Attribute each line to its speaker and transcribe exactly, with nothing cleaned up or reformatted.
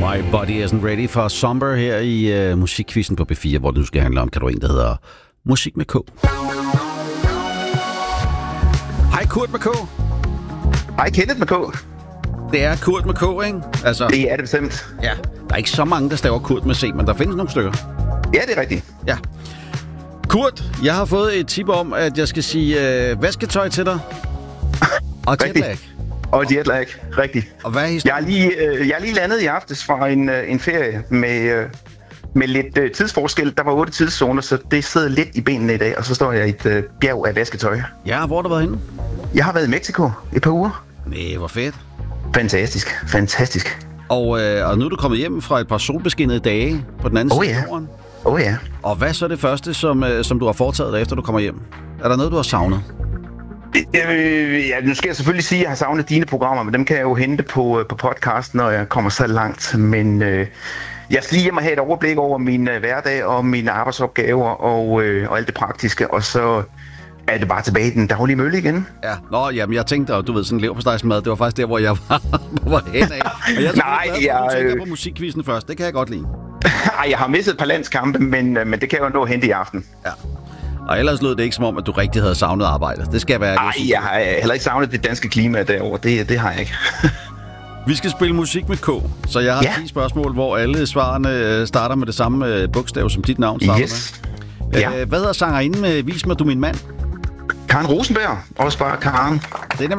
Speaker 1: My Body Isn't Ready for Somber her i uh, musikquizzen på B fire, hvor det nu skal handle om kategorien, der hedder Musik med K. Hej Kurt med K.
Speaker 2: Hej Kenneth med K.
Speaker 1: Det er Kurt med K, ikke? Altså,
Speaker 2: det er det bestemt.
Speaker 1: Ja, der er ikke så mange, der staver Kurt med C, men der findes nogle stykker.
Speaker 2: Ja, det er rigtigt.
Speaker 1: Ja. Kurt, jeg har fået et tip om, at jeg skal sige øh, vasketøj til dig. Og jetlag.
Speaker 2: Og jetlag, rigtigt.
Speaker 1: Og hvad er historien?
Speaker 2: Jeg er lige, øh, jeg er lige landet i aftes fra en, øh, en ferie med, øh, med lidt øh, tidsforskel. Der var otte tidszoner, så det sidder lidt i benene i dag. Og så står jeg i et øh, bjerg af vasketøj.
Speaker 1: Ja, hvor har du været henne?
Speaker 2: Jeg har været i Mexico et par uger.
Speaker 1: Næh, hvor fedt.
Speaker 2: Fantastisk, fantastisk.
Speaker 1: Og, øh, og nu er du kommet hjem fra et par solbeskinnede dage på den anden
Speaker 2: oh,
Speaker 1: side
Speaker 2: ja.
Speaker 1: af jorden.
Speaker 2: Åh oh, ja.
Speaker 1: Og hvad så er det første, som, øh, som du har foretaget dig, efter du kommer hjem? Er der noget, du har savnet?
Speaker 2: Øh, ja, nu skal jeg selvfølgelig sige, at jeg har savnet dine programmer, men dem kan jeg jo hente på, på podcasten, når jeg kommer så langt. Men øh, jeg skal lige hjem og have et overblik over min øh, hverdag og mine arbejdsopgaver og, øh, og alt det praktiske, og så er det bare tilbage i den daglige mølle igen.
Speaker 1: Ja, nå, jamen jeg tænkte, og du ved, sådan leverpostejsmad, det var faktisk der, hvor jeg var, var hen af. Og jeg
Speaker 2: Nej,
Speaker 1: glad,
Speaker 2: jeg...
Speaker 1: du tænker på musikquizzen først, det kan jeg godt lide.
Speaker 2: Ej, jeg har misset et par landskampe, men, men det kan jeg jo nå at hente i aften.
Speaker 1: Ja. Og ellers lød det ikke som om, at du rigtig havde savnet arbejde. Det skal være...
Speaker 2: Nej, jeg har heller ikke savnet det danske klima derovre. Det, det har jeg ikke.
Speaker 1: Vi skal spille musik med K, så jeg har
Speaker 2: ja.
Speaker 1: ti spørgsmål, hvor alle svarene starter med det samme bogstav, som dit navn starter
Speaker 2: yes.
Speaker 1: med.
Speaker 2: Ja.
Speaker 1: Hvad hedder sangerinden med Vis mig du min mand?
Speaker 2: Karen Rosenberg. Også bare Karen.
Speaker 1: Det er